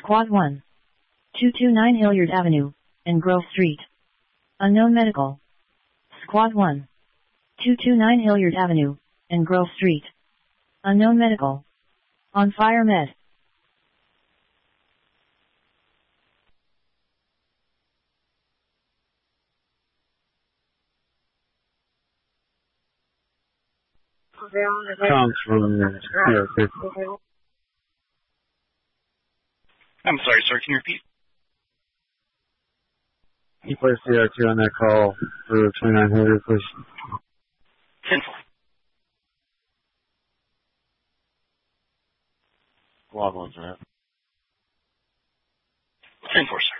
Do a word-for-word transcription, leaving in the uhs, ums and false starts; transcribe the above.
Squad one. two two nine Hilliard Avenue, and Grove Street. Unknown medical. Squad one. two two nine Hilliard Avenue, and Grove Street. Unknown medical. On fire med. Comes from here. I'm sorry, sir. Can you repeat? Can you place the R two on that call for twenty-nine hundred, please? ten four. Squad one's right. ten four, sir.